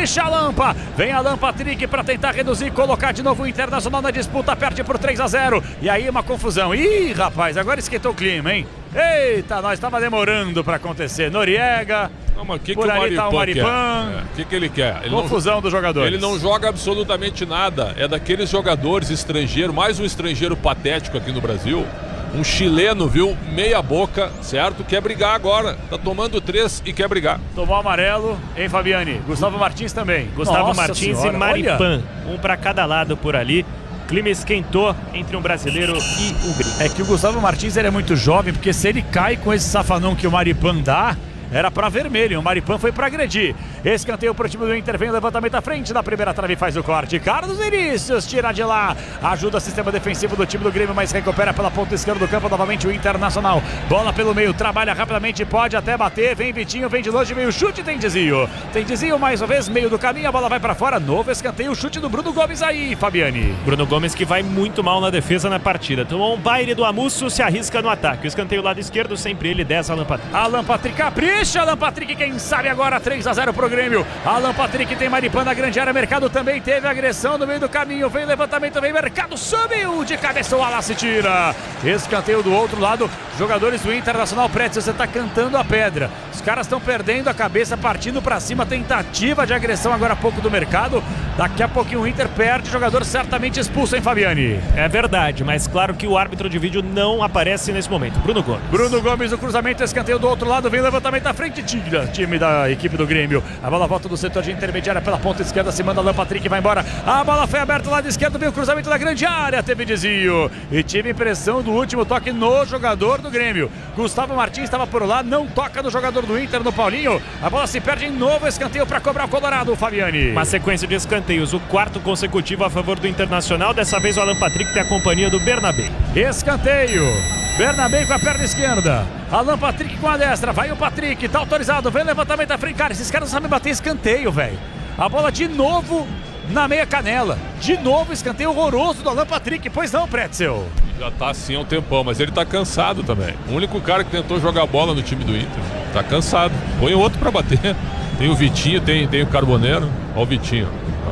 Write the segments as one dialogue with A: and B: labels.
A: capricha a Lampa. Vem a Lampatrick para tentar reduzir, colocar de novo o Internacional na disputa, perde por 3-0. E aí uma confusão. Ih, rapaz, agora esquentou o clima, hein? Eita, nós estava demorando para acontecer. Noriega,
B: não, mas
A: por ali tá o Maripan.
B: O que ele quer?
A: Confusão dos jogadores.
B: Ele não joga absolutamente nada. É daqueles jogadores estrangeiros, mais um estrangeiro patético aqui no Brasil. Um chileno, viu? Meia boca, certo? Quer brigar agora. Tá tomando 3 e quer brigar.
A: Tomou amarelo, hein, Fabiane? Gustavo Martins também.
C: Gustavo Martins senhora, e Maripan. Um para cada lado por ali. Clima esquentou entre um brasileiro e um gringo.
A: É que o Gustavo Martins ele é muito jovem, porque se ele cai com esse safanão que o Maripan dá, era para vermelho, o Maripan foi para agredir. Escanteio pro time do Inter, vem o levantamento à frente da primeira trave, faz o corte. Carlos Vinícius tira de lá, ajuda o sistema defensivo do time do Grêmio, mas recupera pela ponta esquerda do campo novamente o Internacional. Bola pelo meio, trabalha rapidamente, pode até bater, vem Vitinho, vem de longe, meio chute, tem desvio. Tem desvio mais uma vez, meio do caminho, a bola vai para fora, novo escanteio, chute do Bruno Gomes aí, Fabiane.
C: Bruno Gomes que vai muito mal na defesa na partida. Tomou um baile do Amusso, se arrisca no ataque. O escanteio lado esquerdo, sempre ele, 10 Alan Patrick.
A: Alan Patrick capricha, Alan Patrick, quem sabe agora 3-0 pro Grêmio. Alan Patrick tem Maripan na grande área, Mercado também teve agressão no meio do caminho, vem levantamento, vem Mercado, subiu de cabeça, o Wallace tira. Escanteio do outro lado, jogadores do Internacional. Pretzel, você tá cantando a pedra. Os caras estão perdendo a cabeça, partindo pra cima, tentativa de agressão agora há pouco do Mercado. Daqui a pouquinho o Inter perde, jogador certamente expulso, hein, Fabiane?
C: É verdade, mas claro que o árbitro de vídeo não aparece nesse momento. Bruno Gomes.
A: Bruno Gomes, o cruzamento, escanteio do outro lado, vem levantamento à frente, tira, time da equipe do Grêmio. A bola volta do setor de intermediária pela ponta esquerda, se manda Alan Patrick, vai embora. A bola foi aberta lá lado esquerdo, veio o cruzamento da grande área, teve desvio. E tive impressão do último toque no jogador do Grêmio. Gustavo Martins estava por lá, não toca no jogador do Inter, no Paulinho. A bola se perde em novo escanteio para cobrar o Colorado, Fabiane.
C: Uma sequência de escanteios, o quarto consecutivo a favor do Internacional. Dessa vez o Alan Patrick tem a companhia do Bernabé.
A: Escanteio. Bernabé com a perna esquerda. Alan Patrick com a destra. Vai o Patrick, tá autorizado. Vem levantamento à frente. Cara, esses caras não sabem bater escanteio, velho. A bola de novo na meia canela. De novo escanteio horroroso do Alan Patrick. Pois não, Pretzel?
B: Já tá assim há um tempão, mas ele tá cansado também. O único cara que tentou jogar bola no time do Inter. Tá cansado. Põe outro pra bater. Tem o Vitinho, tem o Carboneiro. Olha o Vitinho.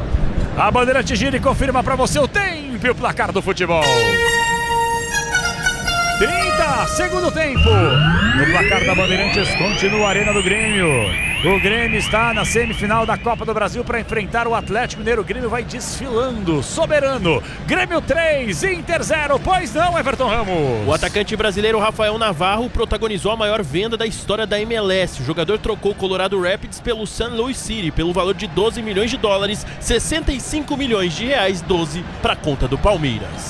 A: A bandeira te gira e confirma pra você o tempo e o placar do futebol. 30, segundo tempo. No placar da Bandeirantes continua a Arena do Grêmio. O Grêmio está na semifinal da Copa do Brasil para enfrentar o Atlético Mineiro. O Grêmio vai desfilando, soberano. Grêmio 3, Inter 0. Pois não, Everton Ramos?
D: O atacante brasileiro Rafael Navarro protagonizou a maior venda da história da MLS. O jogador trocou o Colorado Rapids pelo St. Louis City pelo valor de 12 milhões de dólares, 65 milhões de reais, 12 para a conta do Palmeiras.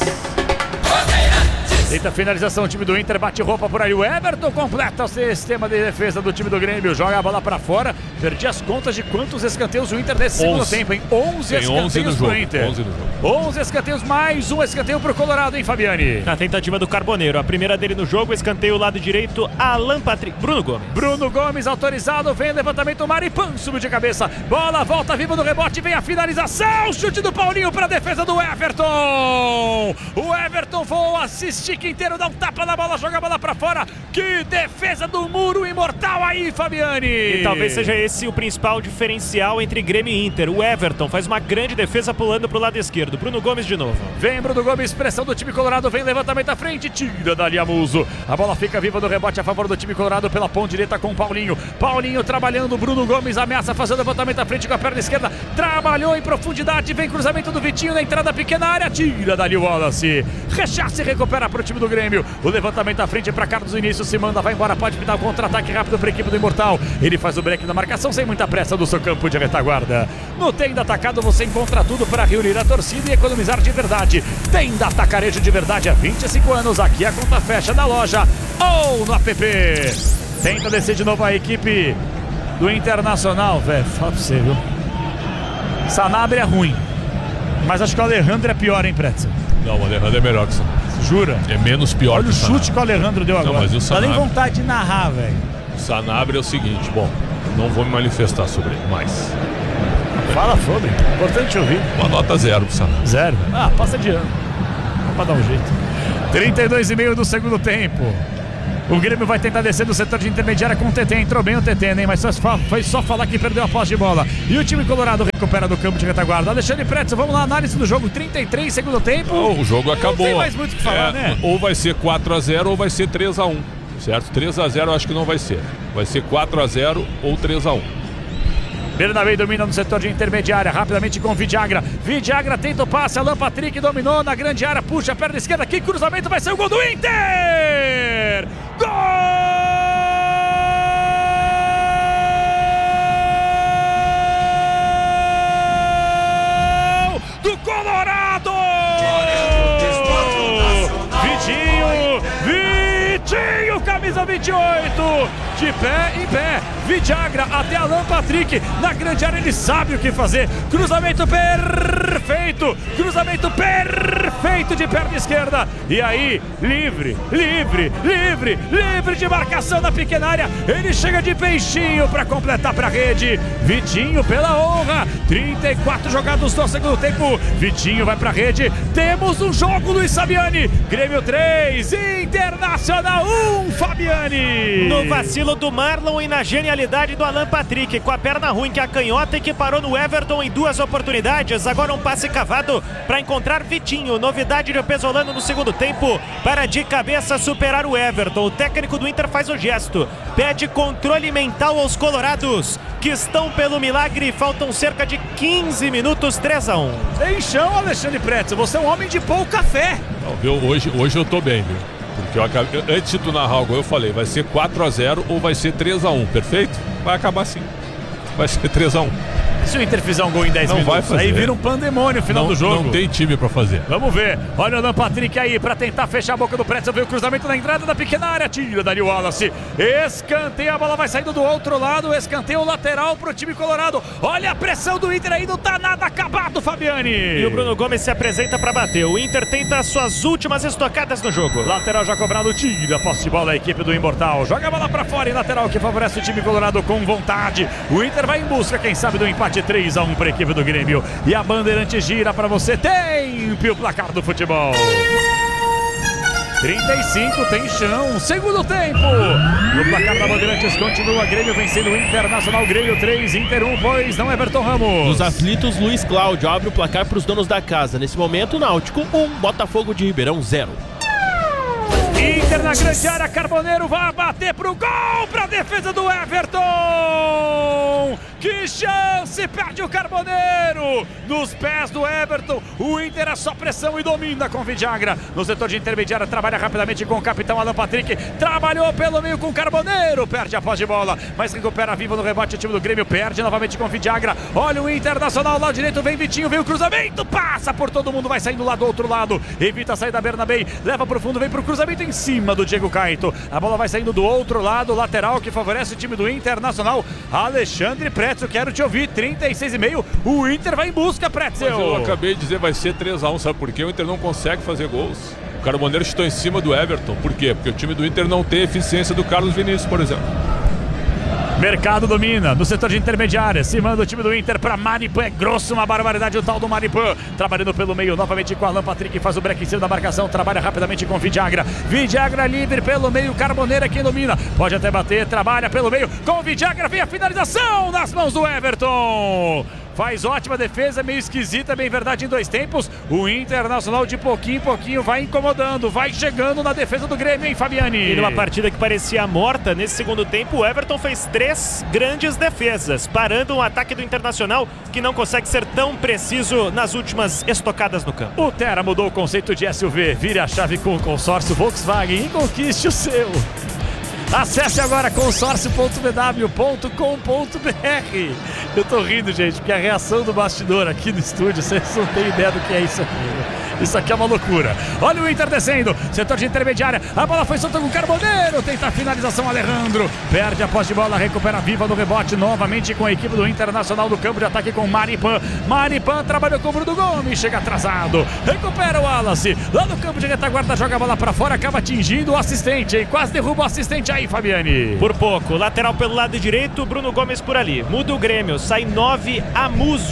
A: Eita, finalização, o time do Inter bate roupa por aí. O Everton completa o sistema de defesa do time do Grêmio. Joga a bola pra fora. Perdi as contas de quantos escanteios o Inter nesse segundo tempo, hein? 11 escanteios pro Inter. 11 escanteios, mais um escanteio pro Colorado, hein, Fabiane?
C: Na tentativa do Carboneiro. A primeira dele no jogo, escanteio lado direito, Alan Patrick. Bruno Gomes.
A: Bruno Gomes autorizado, vem levantamento, Maripan subiu de cabeça. Bola, volta viva no rebote, vem a finalização. Chute do Paulinho pra defesa do Everton. O Everton voa, assiste inteiro, dá um tapa na bola, joga a bola pra fora. Que defesa do muro imortal aí, Fabiane.
C: E talvez seja esse o principal diferencial entre Grêmio e Inter. O Everton faz uma grande defesa pulando pro lado esquerdo. Bruno Gomes de novo.
A: Vem Bruno Gomes, pressão do time colorado, vem levantamento à frente, tira dali Amuso. A bola fica viva no rebote a favor do time colorado pela ponta direita com o Paulinho. Paulinho trabalhando, Bruno Gomes ameaça fazer o levantamento à frente com a perna esquerda. Trabalhou em profundidade, vem cruzamento do Vitinho na entrada pequena área, tira dali o Wallace. Rechaça e recupera pro time do Grêmio. O levantamento à frente para Carlos Vinícius, se manda, vai embora, pode pintar o contra-ataque rápido para a equipe do Imortal. Ele faz o break da marcação sem muita pressa do seu campo de retaguarda. No Tenda Atacado você encontra tudo para reunir a torcida e economizar de verdade. Tenda Atacarejo de verdade há 25 anos. Aqui a conta fecha na loja ou no app. Tenta descer de novo a equipe do Internacional, velho. Fala pra você, viu? Sanabria é ruim, mas acho que o Alejandro é pior, hein, Pretzel?
B: Não, o Alejandro é melhor que o Sanabria.
A: Jura?
B: É menos pior.
A: Olha o chute que o Alejandro deu agora.
B: Não, mas o Sanabria...
A: Dá nem vontade de narrar, velho.
B: O Sanabria é o seguinte, bom, não vou me manifestar sobre ele, mas...
A: Fala sobre, importante ouvir.
B: Uma nota 0 pro Sanabria.
A: 0? Ah, passa de ano. Vamos pra dar um jeito. 32,5 do segundo tempo. O Grêmio vai tentar descer do setor de intermediária com o TT. Entrou bem o TT, né? Mas foi só falar que perdeu a posse de bola. E o time colorado recupera do campo de retaguarda. Alexandre Pretzel, vamos lá, análise do jogo. 33, segundo tempo.
B: O jogo acabou.
A: Não tem mais muito o que falar, né?
B: Ou vai ser 4-0 ou vai ser 3-1, certo? 3-0 eu acho que não vai ser. Vai ser 4-0 ou 3-1.
A: Bernabé domina no setor de intermediária, rapidamente com Vidagra. Vidagra tenta o passe, Alan Patrick dominou na grande área, puxa a perna esquerda, que cruzamento, vai ser o gol do Inter! Gol do Colorado! Vitinho, camisa 28, de pé em pé, Vidagra até Alan Patrick, na grande área ele sabe o que fazer, cruzamento perfeito de perna esquerda, e aí, livre de marcação na pequena área, ele chega de peixinho para completar para a rede, Vitinho pela honra, 34 jogados no segundo tempo, Vitinho vai para a rede, temos um jogo, Luiz Fabiani, Grêmio 3, Internacional 1, Fabiani.
C: No vacilo do Marlon e na genialidade do Alan Patrick, com a perna ruim que a canhota e que parou no Everton em 2 oportunidades, agora um passe cavado para encontrar Vitinho, novidade de Pesolano no segundo tempo, para de cabeça superar o Everton. O técnico do Inter faz o gesto, pede controle mental aos colorados, que estão pelo milagre, faltam cerca de 15 minutos, 3-1.
A: Tem chão, Alexandre Pretzel, você é um homem de pouca fé.
B: Não, viu? Hoje eu tô bem, viu? Porque antes de tu narrar o gol, eu falei, vai ser 4-0 ou vai ser 3-1, perfeito? Vai acabar assim. Vai ser 3-1.
A: Se o Inter fizer um gol em 10 minutos,
B: vai fazer.
A: aí vira um pandemônio no final do jogo.
B: Não tem time pra fazer.
A: Vamos ver. Olha o Alan Patrick aí pra tentar fechar a boca do Pretzel. Veio o cruzamento na entrada da pequena área. Tira Daniel Wallace. Escanteio. A bola vai saindo do outro lado. Escanteio lateral pro time colorado. Olha a pressão do Inter aí. Não tá nada acabado, Fabiani.
C: E o Bruno Gomes se apresenta pra bater. O Inter tenta as suas últimas estocadas no jogo.
A: Lateral já cobrado. Tira a posse de bola a equipe do Imortal. Joga a bola pra fora em lateral que favorece o time colorado com vontade. O Inter vai em busca, quem sabe, do empate 3-1 pra equipe do Grêmio. E a Bandeirante gira para você. Tempo o placar do futebol. 35, tem chão. Segundo tempo. No placar da Bandeirantes continua Grêmio vencendo o Internacional. Grêmio 3, Inter 1, pois não, Everton Ramos.
D: Nos aflitos, Luiz Cláudio abre o placar para os donos da casa. Nesse momento, Náutico 1, Botafogo de Ribeirão 0.
A: Inter na grande área, Carboneiro vai bater pro gol, pra defesa do Everton. Que chance, perde o Carboneiro. Nos pés do Everton, o Inter é só pressão e domina com Vidagra. No setor de intermediária, trabalha rapidamente com o capitão Alan Patrick. Trabalhou pelo meio com o Carboneiro, perde a posse de bola, mas recupera vivo no rebote. O time do Grêmio perde novamente com Vidagra. Olha o Internacional, lado direito, vem Vitinho, vem o cruzamento, passa por todo mundo, vai saindo lá do outro lado. Evita a saída Bernabé, leva pro fundo, vem pro cruzamento em cima do Diego Caetano. A bola vai saindo do outro lado, lateral que favorece o time do Internacional. Alexandre Pretzel, quero te ouvir, 36,5. O Inter vai em busca, Pretzel.
B: Mas eu acabei de dizer, vai ser 3-1, sabe por quê? O Inter não consegue fazer gols. O Carboneiro chutou em cima do Everton. Por quê? Porque o time do Inter não tem eficiência do Carlos Vinícius, por exemplo.
A: Mercado domina no setor de intermediária, se manda o time do Inter para Maripan, é grosso, uma barbaridade o tal do Maripan, trabalhando pelo meio, novamente com Alan Patrick, faz o break em cima da marcação, trabalha rapidamente com Vidagra, Vidagra livre pelo meio, Carboneiro é quem domina, pode até bater, trabalha pelo meio, com Vidagra, vem a finalização nas mãos do Everton. Faz ótima defesa, meio esquisita, bem verdade, em 2 tempos. O Internacional de pouquinho em pouquinho vai incomodando, vai chegando na defesa do Grêmio, hein, Fabiani?
C: E numa partida que parecia morta, nesse segundo tempo, o Everton fez 3 grandes defesas, parando um ataque do Internacional que não consegue ser tão preciso nas últimas estocadas no campo.
A: O Terra mudou o conceito de SUV, vire a chave com o consórcio Volkswagen e conquiste o seu. Acesse agora consórcio.bw.com.br. Eu tô rindo, gente, porque a reação do bastidor aqui no estúdio, vocês não têm ideia do que é isso aqui. Isso aqui é uma loucura. Olha o Inter descendo, setor de intermediária, a bola foi solta com o Carboneiro, tenta a finalização, Alejandro, perde a posse de bola, recupera viva no rebote, novamente com a equipe do Internacional do campo de ataque com Maripan. Maripan trabalhou com o Bruno Gomes, chega atrasado, recupera o Wallace, lá no campo de retaguarda, joga a bola pra fora, acaba atingindo o assistente, hein? Quase derruba o assistente aí, Fabiani.
C: Por pouco, lateral pelo lado direito, Bruno Gomes por ali, muda o Grêmio, sai 9, Amuso.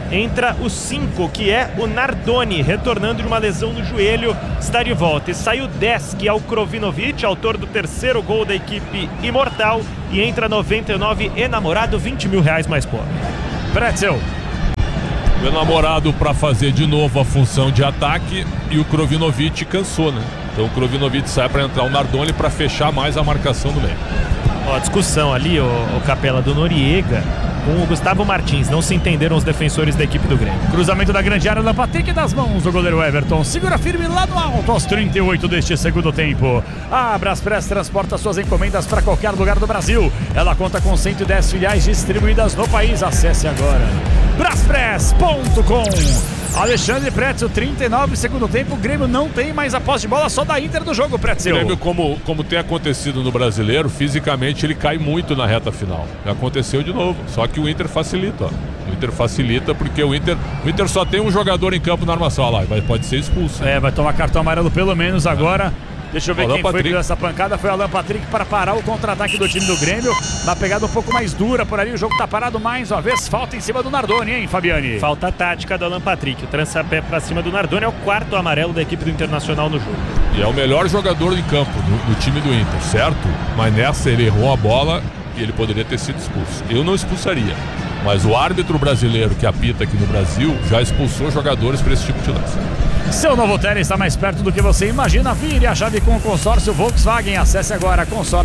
C: entra o 5, que é o Nardoni, retornando de uma lesão no joelho, está de volta. E sai o 10, que é o Krovinovic, autor do terceiro gol da equipe imortal, e entra 99, enamorado, 20 mil reais mais pobre.
A: Pretzel.
B: O enamorado para fazer de novo a função de ataque e o Krovinovic cansou, né? Então o Krovinovic sai para entrar o Nardoni para fechar mais a marcação do meio.
C: Ó, discussão ali, o Capela, do Noriega com o Gustavo Martins. Não se entenderam os defensores da equipe do Grêmio.
A: Cruzamento da grande área, Alan Patrick das mãos do goleiro Everton. Segura firme lá no alto aos 38 deste segundo tempo. A Braspress transporta suas encomendas para qualquer lugar do Brasil. Ela conta com 110 filiais distribuídas no país. Acesse agora braspress.com. Alexandre Pretzel, 39 segundo tempo. O Grêmio não tem mais a posse de bola, só da Inter do jogo, Pretzel.
B: O Grêmio, como tem acontecido no Brasileiro, fisicamente ele cai muito na reta final. Aconteceu de novo, só que o Inter facilita. Ó. O Inter facilita porque o Inter só tem um jogador em campo na armação. Olha lá, pode ser expulso.
A: Vai tomar cartão amarelo pelo menos agora. Deixa eu ver quem foi que deu essa pancada. Foi o Alan Patrick para parar o contra-ataque do time do Grêmio. Na pegada um pouco mais dura por ali. O jogo tá parado mais uma vez. Falta em cima do Nardoni, hein, Fabiani?
C: Falta tática do Alan Patrick. O trança-pé para cima do Nardoni é o quarto amarelo da equipe do Internacional no jogo.
B: E é o melhor jogador em campo do time do Inter, certo? Mas nessa ele errou a bola e ele poderia ter sido expulso. Eu não expulsaria. Mas o árbitro brasileiro que apita aqui no Brasil já expulsou jogadores para esse tipo de lance.
A: Seu novo Tele está mais perto do que você imagina. Vire a chave com o consórcio Volkswagen. Acesse agora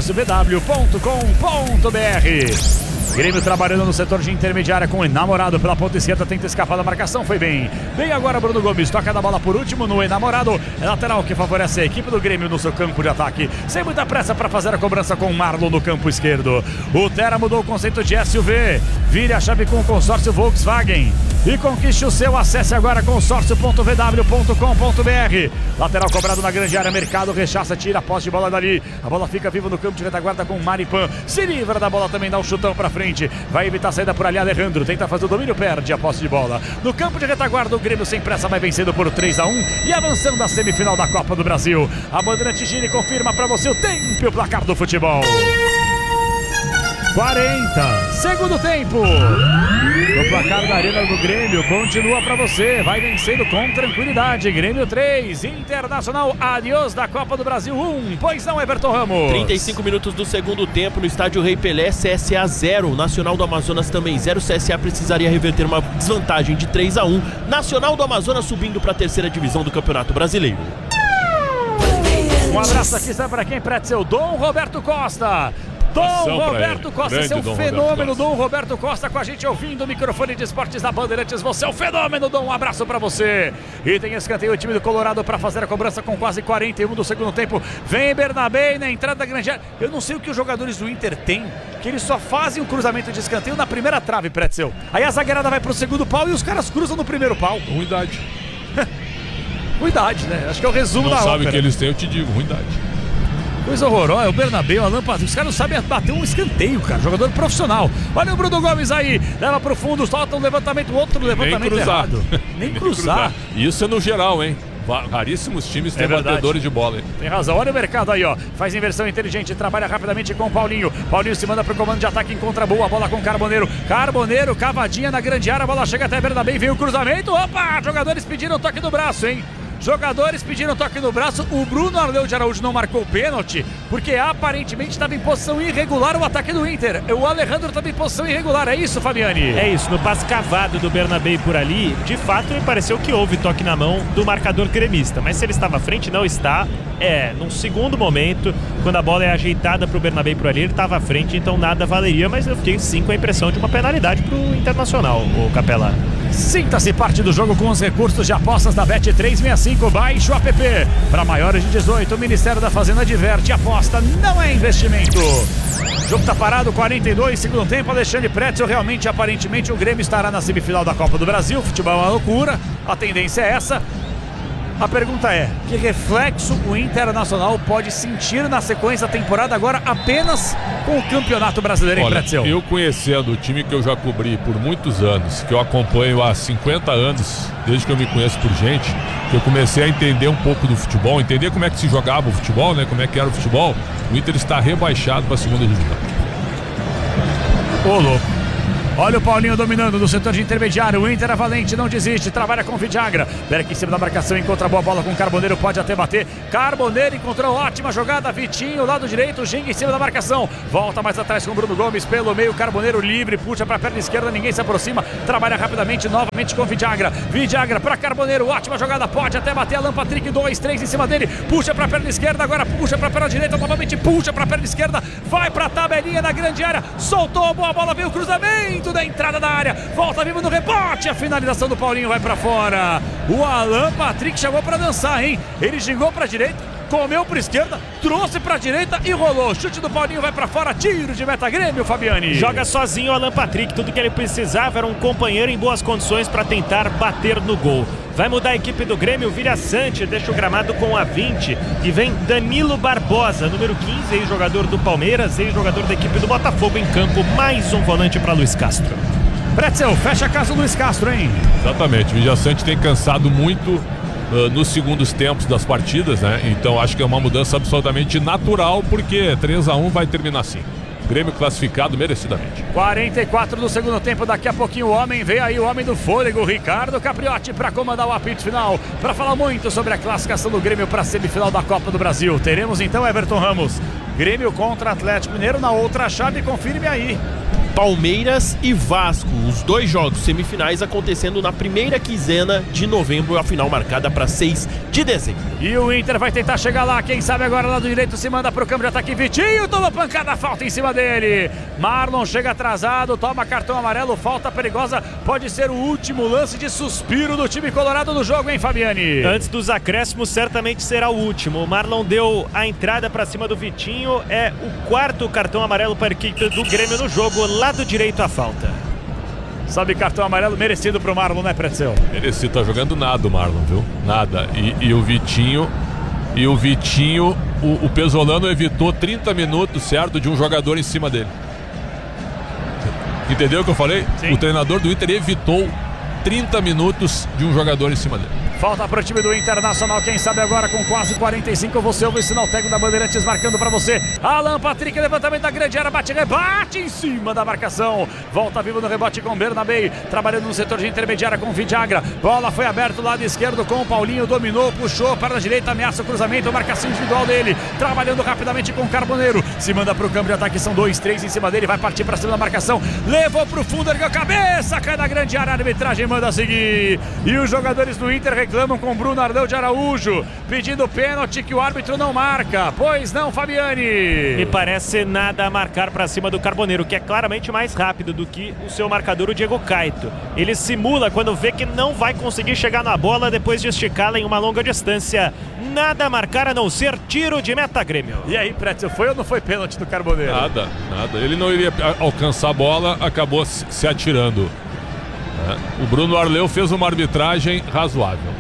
A: consórciobw.com.br. Grêmio trabalhando no setor de intermediária com o enamorado pela ponta esquerda, tenta escapar da marcação, foi bem. Bem agora Bruno Gomes, toca da bola por último no enamorado. É lateral que favorece a equipe do Grêmio no seu campo de ataque. Sem muita pressa para fazer a cobrança com o Marlon no campo esquerdo. O Tera mudou o conceito de SUV. Vire a chave com o consórcio Volkswagen e conquiste o seu. Acesse agora consórcio.vw.com.br. Lateral cobrado na grande área, Mercado rechaça, tira a posse de bola dali. A bola fica viva no campo de retaguarda com o Maripan. Se livra da bola também, dá um chutão para frente. Vai evitar a saída por ali, Alejandro tenta fazer o domínio, perde a posse de bola. No campo de retaguarda, o Grêmio sem pressa vai vencendo por 3-1 e avançando à semifinal da Copa do Brasil. A Bandeirante gira e confirma para você o tempo e o placar do futebol. 40, segundo tempo. O placar da Arena do Grêmio continua para você. Vai vencendo com tranquilidade. Grêmio 3, Internacional, adiós da Copa do Brasil 1. Pois não, Everton Ramos.
D: 35 minutos do segundo tempo no estádio Rei Pelé, CSA 0. Nacional do Amazonas também 0. CSA precisaria reverter uma desvantagem de 3-1. Nacional do Amazonas subindo para a terceira divisão do Campeonato Brasileiro.
A: Um abraço aqui, sabe para quem, Pretzel? Dom Roberto Costa. Dom Roberto Costa, seu fenômeno, Dom Roberto Costa com a gente ouvindo o microfone de esportes da Bandeirantes. Você é o fenômeno, Dom, um abraço pra você. E tem escanteio o time do Colorado pra fazer a cobrança com quase 41 do segundo tempo. Vem Bernabé na entrada da grande área. Eu não sei o que os jogadores do Inter têm, que eles só fazem um cruzamento de escanteio na primeira trave, Pretzel. Aí a zagueirada vai pro segundo pau e os caras cruzam no primeiro pau.
B: Ruindade.
A: Ruindade, né? Acho que é o resumo da ópera.
B: Não sabe o que eles têm, eu te digo, ruindade.
A: Coisa horrorosa, é o Bernabéu, o Alan Patrick. Os caras não sabem bater um escanteio, cara. Jogador profissional. Olha o Bruno Gomes aí. Leva pro fundo, solta um levantamento, outro levantamento errado. Nem cruzar.
B: Isso é no geral, hein? Raríssimos times têm batedores de bola, hein?
A: Tem razão, olha o mercado aí, ó. Faz inversão inteligente, trabalha rapidamente com o Paulinho. Paulinho se manda pro comando de ataque, encontra boa bola com o Carboneiro. Carboneiro, cavadinha na grande área, a bola chega até Bernabéu, vem o cruzamento. Opa! Jogadores pediram toque no braço, hein? Jogadores pediram toque no braço. O Bruno Arleu de Araújo não marcou pênalti, porque aparentemente estava em posição irregular o ataque do Inter. O Alejandro estava em posição irregular, é isso, Fabiani?
C: É isso, no passe cavado do Bernabéu por ali, de fato me pareceu que houve toque na mão do marcador gremista, mas se ele estava à frente, não está. Num segundo momento, quando a bola é ajeitada para o Bernabéu por ali, ele estava à frente, então nada valeria, mas eu fiquei sim com a impressão de uma penalidade para o Internacional, o Capela.
A: Sinta-se parte do jogo com os recursos de apostas da Bet365. Baixe o app. Para maiores de 18, o Ministério da Fazenda adverte: aposta não é investimento. O jogo tá parado, 42, segundo tempo. Alexandre Pretzel, realmente, aparentemente, o Grêmio estará na semifinal da Copa do Brasil. O futebol é uma loucura, a tendência é essa. A pergunta é, que reflexo o Internacional pode sentir na sequência da temporada agora apenas com o Campeonato Brasileiro, em Pretzel?
B: Eu conhecendo o time que eu já cobri por muitos anos, que eu acompanho há 50 anos, desde que eu me conheço por gente, que eu comecei a entender um pouco do futebol, entender como é que se jogava o futebol, né? Como é que era o futebol. O Inter está rebaixado para a segunda divisão.
A: Ô, louco. Olha o Paulinho dominando no setor de intermediário. O Inter é valente, não desiste, trabalha com o Vidagra. Berek em cima da marcação, encontra a boa bola com o Carboneiro, pode até bater. Carboneiro encontrou ótima jogada. Vitinho, lado direito, Ginga em cima da marcação. Volta mais atrás com o Bruno Gomes pelo meio. Carboneiro livre, puxa para a perna esquerda, ninguém se aproxima. Trabalha rapidamente, novamente com o Vidagra. Vidagra para Carboneiro, ótima jogada, pode até bater. Alan Patrick, 2, 3 em cima dele. Puxa para a perna esquerda, agora puxa para a perna direita, novamente puxa para a perna esquerda. Vai para a tabelinha da grande área. Soltou, boa bola, veio o cruzamento da entrada da área. Volta vivo no rebote, a finalização do Paulinho vai para fora. O Alan Patrick chamou para dançar, hein? Ele gingou para a direita, comeu para a esquerda, trouxe para a direita e rolou. Chute do Paulinho vai para fora, tiro de meta Grêmio, Fabiani.
C: Joga sozinho o Alan Patrick, tudo que ele precisava era um companheiro em boas condições para tentar bater no gol. Vai mudar a equipe do Grêmio, Vira Sante, deixa o gramado com a 20 e vem Danilo Barbosa, número 15, ex-jogador do Palmeiras, ex-jogador da equipe do Botafogo em campo, mais um volante para Luiz Castro.
A: Pretzel, fecha a casa do Luiz Castro, hein?
B: Exatamente, o Vira Sante tem cansado muito nos segundos tempos das partidas, né? Então acho que é uma mudança absolutamente natural, porque 3-1 vai terminar assim. Grêmio classificado merecidamente.
A: 44 do segundo tempo, daqui a pouquinho o homem, vem aí o homem do fôlego, Ricardo Capriotti, para comandar o apito final, para falar muito sobre a classificação do Grêmio para a semifinal da Copa do Brasil. Teremos então Everton Ramos, Grêmio contra Atlético Mineiro na outra chave, confirme aí.
D: Palmeiras e Vasco, os dois jogos semifinais acontecendo na primeira quinzena de novembro, a final marcada para 6 de dezembro.
A: E o Inter vai tentar chegar lá, quem sabe agora lado direito se manda pro campo de ataque, Vitinho toma pancada, falta em cima dele. Marlon chega atrasado, toma cartão amarelo, falta perigosa, pode ser o último lance de suspiro do time colorado no jogo, hein, Fabiani?
C: Antes dos acréscimos, certamente será o último. O Marlon deu a entrada para cima do Vitinho, é o quarto cartão amarelo para a equipe do Grêmio no jogo, lado direito a falta.
A: Sabe, cartão amarelo merecido pro Marlon, né, Pretzel?
B: Merecido, tá jogando nada o Marlon, viu? Nada. E o Vitinho, o Pesolano evitou 30 minutos, certo, de um jogador em cima dele. Entendeu o que eu falei?
A: Sim.
B: O treinador do Inter evitou 30 minutos de um jogador em cima dele.
A: Falta pro time do Internacional, quem sabe agora com quase 45, você ouve o sinal técnico da Bandeirantes marcando pra você. Alan Patrick, levantamento da grande área, bate, rebate em cima da marcação. Volta vivo no rebote com Bernabei, trabalhando no setor de intermediária com Vidagra. Bola foi aberta, lado esquerdo com o Paulinho, dominou, puxou para a direita, ameaça o cruzamento, marcação individual dele. Trabalhando rapidamente com o Carboneiro, se manda pro campo de ataque, são 2, 3 em cima dele, vai partir pra cima da marcação. Levou pro fundo, ergueu a cabeça, cai na grande área, a arbitragem manda seguir. E os jogadores do Inter reclamam com Bruno Ardeu de Araújo, pedindo pênalti que o árbitro não marca. Pois não, Fabiani?
C: Me parece nada a marcar para cima do Carboneiro, que é claramente mais rápido do que o seu marcador, o Diego Caito. Ele simula quando vê que não vai conseguir chegar na bola depois de esticá-la em uma longa distância. Nada a marcar a não ser tiro de meta Grêmio.
A: E aí, Pretzel, foi ou não foi pênalti do Carboneiro?
B: Nada. Ele não iria alcançar a bola, acabou se atirando. O Bruno Arleu fez uma arbitragem razoável.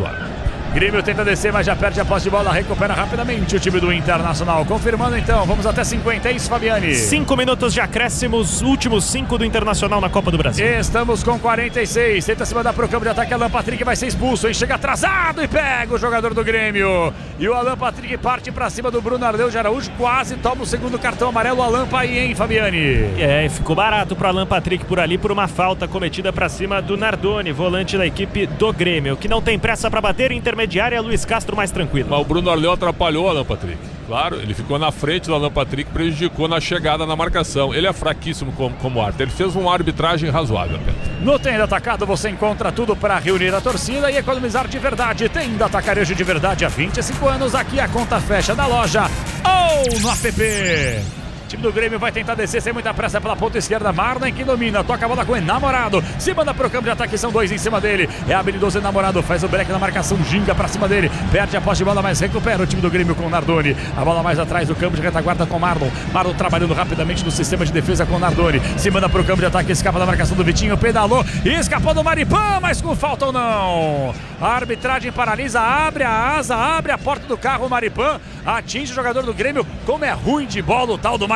A: Grêmio tenta descer, mas já perde a posse de bola, recupera rapidamente o time do Internacional. Confirmando então, vamos até 50, é isso, Fabiani?
C: 5 minutos de acréscimos, últimos 5 do Internacional na Copa do Brasil.
A: Estamos com 46, tenta se mandar pro campo de ataque, Alan Patrick vai ser expulso, hein? Chega atrasado e pega o jogador do Grêmio. E o Alan Patrick parte pra cima do Bruno Ardeu de Araújo, quase toma o segundo cartão amarelo, Alan aí, hein, Fabiani?
C: Ficou barato pro Alan Patrick por ali, por uma falta cometida pra cima do Nardoni, volante da equipe do Grêmio, que não tem pressa pra bater, intermediária, Luiz Castro mais tranquilo.
B: Mas o Bruno Arleu atrapalhou o Alan Patrick. Claro, ele ficou na frente do Alan Patrick, prejudicou na chegada na marcação. Ele é fraquíssimo como árbitro. Ele fez uma arbitragem razoável.
A: No Tenda Atacado você encontra tudo para reunir a torcida e economizar de verdade. Tenda Atacarejo de verdade há 25 anos. Aqui a conta fecha na loja ou no app. O time do Grêmio vai tentar descer sem muita pressa pela ponta esquerda. Marlon que domina, toca a bola com o Enamorado. Se manda pro campo de ataque, são 2 em cima dele. É habilidoso Enamorado, faz o break na marcação, ginga pra cima dele. Perde a posse de bola, mas recupera o time do Grêmio com o Nardoni. A bola mais atrás do campo de retaguarda com o Marlon. Marlon trabalhando rapidamente no sistema de defesa com o Nardoni. Se manda pro campo de ataque, escapa da marcação do Vitinho, pedalou e escapou do Maripã, mas com falta ou não. A arbitragem paralisa, abre a asa, abre a porta do carro, o Maripã atinge o jogador do Grêmio. Como é ruim de bola o tal do Maripã.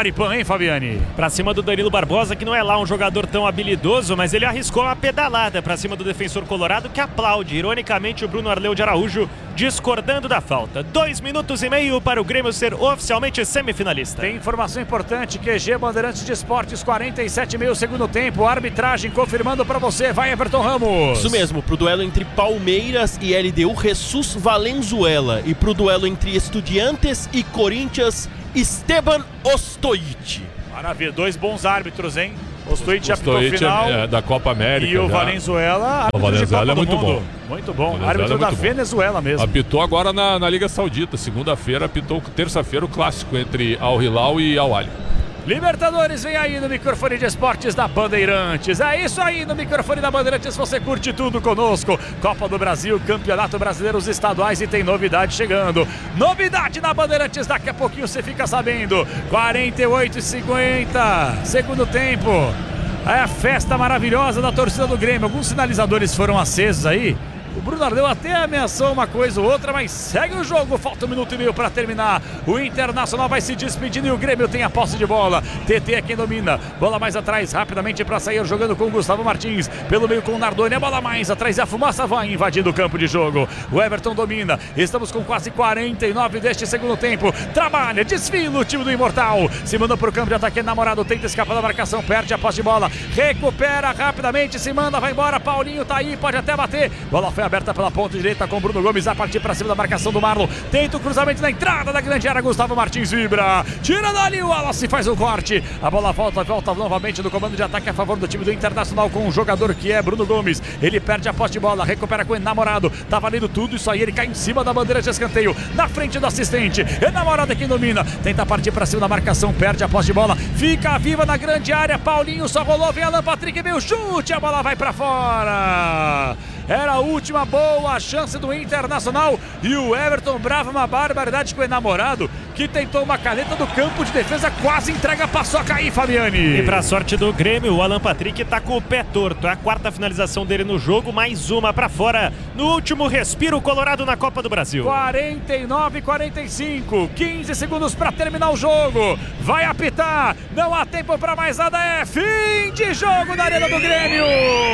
A: Maripan, hein, Fabiani?
C: Pra cima do Danilo Barbosa, que não é lá um jogador tão habilidoso, mas ele arriscou uma pedalada pra cima do defensor colorado, que aplaude, ironicamente, o Bruno Arleu de Araújo, discordando da falta. 2 minutos e meio para o Grêmio ser oficialmente semifinalista.
A: Tem informação importante, QG Bandeirantes de Esportes, 47,5 segundo tempo, arbitragem confirmando pra você, vai Everton Ramos.
D: Isso mesmo, pro duelo entre Palmeiras e LDU, Jesus Valenzuela. E pro duelo entre Estudiantes e Corinthians, Esteban Ostojic.
A: Maravilha, 2 bons árbitros, hein? Ostojic apitou o
B: Ostojic
A: final.
B: da Copa América.
A: E o Valenzuela, árbitro de Copa
B: é muito
A: do Mundo.
B: bom.
A: Muito bom,
B: Valenzuela
A: árbitro
B: é
A: da
B: muito bom.
A: Venezuela mesmo.
B: Apitou agora na Liga Saudita. Segunda-feira apitou, terça-feira, o clássico entre Al Hilal e Al Ahly.
A: Libertadores vem aí no microfone de esportes da Bandeirantes. É isso aí, no microfone da Bandeirantes você curte tudo conosco. Copa do Brasil, Campeonato Brasileiro, os estaduais, e tem novidade chegando. Novidade na Bandeirantes, daqui a pouquinho você fica sabendo. 48,50, segundo tempo. É a festa maravilhosa da torcida do Grêmio. Alguns sinalizadores foram acesos aí. O Bruno Arleu até ameaçou uma coisa ou outra, mas segue o jogo. Falta 1 minuto e meio para terminar. O Internacional vai se despedindo e o Grêmio tem a posse de bola. TT é quem domina. Bola mais atrás, rapidamente para sair, jogando com o Gustavo Martins. Pelo meio com o Nardoni. A bola mais atrás e a fumaça vai invadindo o campo de jogo. O Everton domina. Estamos com quase 49 deste segundo tempo. Trabalha, desfila o time do Imortal. Se manda para o campo de ataque. Namorado tenta escapar da marcação. Perde a posse de bola. Recupera rapidamente. Se manda, vai embora. Paulinho tá aí, pode até bater. Bola foi aberta pela ponta direita com Bruno Gomes a partir para cima da marcação do Marlon. Tenta o cruzamento na entrada da grande área. Gustavo Martins vibra. Tira dali o Wallace, faz o corte. A bola volta novamente no comando de ataque a favor do time do Internacional com um jogador que é Bruno Gomes. Ele perde a posse de bola, recupera com o Enamorado. Tá valendo tudo isso aí. Ele cai em cima da bandeira de escanteio. Na frente do assistente. Enamorado é quem domina. Tenta partir para cima da marcação. Perde a posse de bola. Fica viva na grande área. Paulinho só rolou. Vem Alan Patrick. Veio chute. A bola vai para fora. Era a última boa chance do Internacional e o Everton brava uma barbaridade com o Enamorado, que tentou uma caneta do campo de defesa, quase entrega a paçoca aí, Fabiani.
C: E pra sorte do Grêmio, o Alan Patrick tá com o pé torto. É a 4ª finalização dele no jogo, mais uma pra fora. No último respiro, Colorado na Copa do Brasil.
A: 49-45, 15 segundos pra terminar o jogo. Vai apitar, não há tempo pra mais nada, é fim de jogo na Arena do Grêmio.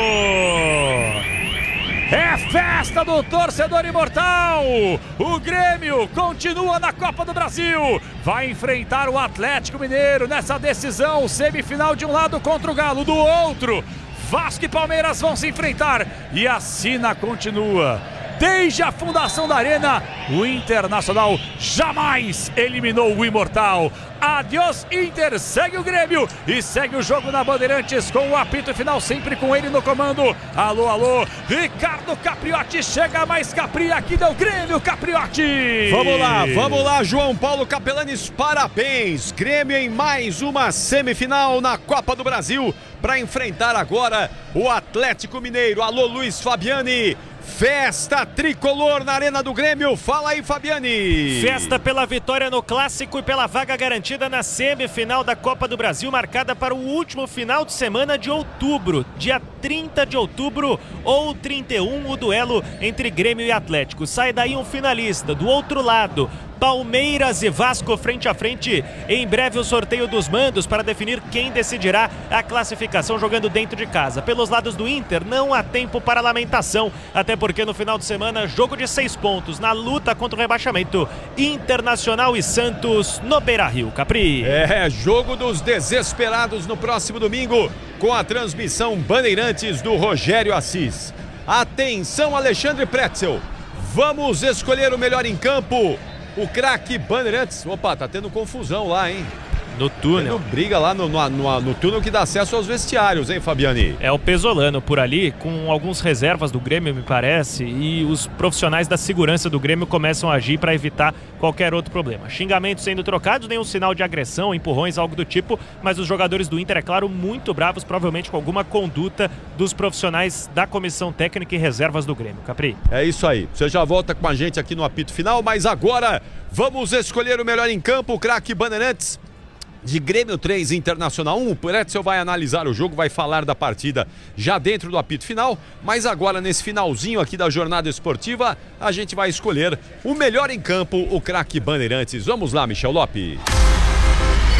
A: É festa do torcedor imortal. O Grêmio continua na Copa do Brasil. Vai enfrentar o Atlético Mineiro nessa decisão semifinal, de um lado contra o Galo, do outro Vasco e Palmeiras vão se enfrentar. E a cena continua. Desde a fundação da Arena, o Internacional jamais eliminou o Imortal. Adiós, Inter, segue o Grêmio e segue o jogo na Bandeirantes com o apito final, sempre com ele no comando. Alô, alô, Ricardo Capriotti, chega mais Capri, aqui deu Grêmio, Capriotti.
E: Vamos lá, João Paulo Capelanes, parabéns. Grêmio em mais uma semifinal na Copa do Brasil para enfrentar agora o Atlético Mineiro. Alô, Luiz Fabiani. Festa tricolor na Arena do Grêmio. Fala aí, Fabiani.
C: Festa pela vitória no Clássico e pela vaga garantida na semifinal da Copa do Brasil, marcada para o último final de semana de outubro. Dia 30 de outubro ou 31, o duelo entre Grêmio e Atlético. Sai daí um finalista. Do outro lado, Palmeiras e Vasco frente a frente. Em breve o sorteio dos mandos para definir quem decidirá a classificação jogando dentro de casa. Pelos lados do Inter, não há tempo para lamentação, até porque no final de semana, jogo de 6 pontos na luta contra o rebaixamento. Internacional e Santos no Beira-Rio. Capri.
E: É, jogo dos desesperados no próximo domingo, com a transmissão Bandeirantes do Rogério Assis. Atenção, Alexandre Pretzel. Vamos escolher o melhor em campo. O craque Bandeirantes. Opa, tá tendo confusão lá, hein?
C: No túnel.
E: Tendo briga lá no túnel que dá acesso aos vestiários, hein, Fabiani?
C: É o Pesolano por ali, com alguns reservas do Grêmio, me parece, e os profissionais da segurança do Grêmio começam a agir para evitar qualquer outro problema. Xingamentos sendo trocados, nenhum sinal de agressão, empurrões, algo do tipo, mas os jogadores do Inter, é claro, muito bravos, provavelmente com alguma conduta dos profissionais da comissão técnica e reservas do Grêmio. Capri.
E: É isso aí. Você já volta com a gente aqui no apito final, mas agora vamos escolher o melhor em campo, o craque Bandeirantes. De Grêmio 3, Internacional 1, o Pretzel vai analisar o jogo, vai falar da partida já dentro do apito final, mas agora nesse finalzinho aqui da jornada esportiva, a gente vai escolher o melhor em campo, o craque Bandeirantes. Vamos lá, Michel Lopes.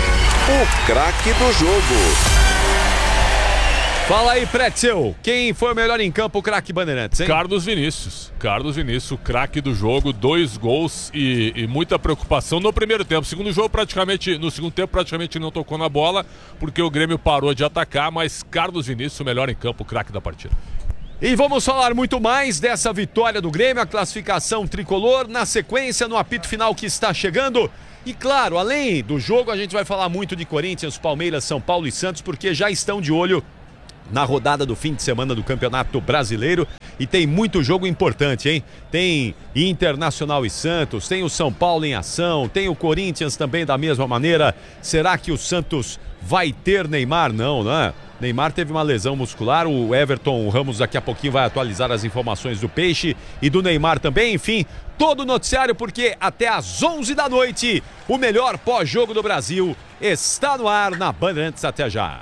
F: o craque do jogo.
E: Fala aí, Pretzel. Quem foi o melhor em campo, o craque Bandeirantes, hein?
B: Carlos Vinícius, o craque do jogo, 2 gols e muita preocupação no primeiro tempo. No segundo tempo praticamente não tocou na bola, porque o Grêmio parou de atacar, mas Carlos Vinícius, o melhor em campo, o craque da partida.
E: E vamos falar muito mais dessa vitória do Grêmio, a classificação tricolor, na sequência, no apito final que está chegando. E claro, além do jogo, a gente vai falar muito de Corinthians, Palmeiras, São Paulo e Santos, porque já estão de olho na rodada do fim de semana do Campeonato Brasileiro e tem muito jogo importante, hein? Tem Internacional e Santos, tem o São Paulo em ação, tem o Corinthians também da mesma maneira. Será que o Santos vai ter Neymar? Não, né? Neymar teve uma lesão muscular, o Everton Ramos daqui a pouquinho vai atualizar as informações do Peixe e do Neymar também, enfim, todo o noticiário porque até às 11 da noite o melhor pós-jogo do Brasil está no ar na Bandeirantes. Até já.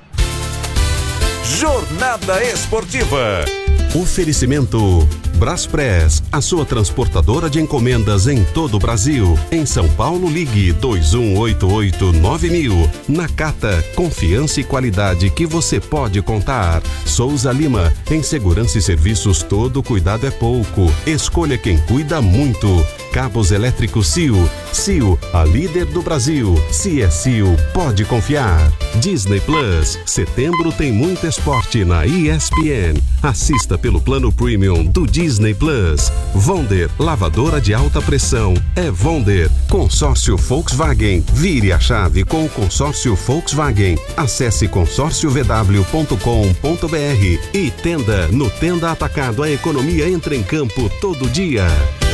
F: Jornada Esportiva.
G: Oferecimento Braspress, a sua transportadora de encomendas em todo o Brasil. Em São Paulo, ligue 2188-9000. Nakata, confiança e qualidade que você pode contar. Souza Lima, em segurança e serviços todo cuidado é pouco. Escolha quem cuida muito. Cabos elétricos CIO. CIO, a líder do Brasil. Se é CIO, pode confiar. Disney Plus, setembro tem muito esporte na ESPN. Assista pelo plano premium do Disney Plus. Wonder, lavadora de alta pressão. É Wonder. Consórcio Volkswagen. Vire a chave com o consórcio Volkswagen. Acesse consórciovw.com.br e Tenda. No Tenda Atacado, a economia entra em campo todo dia.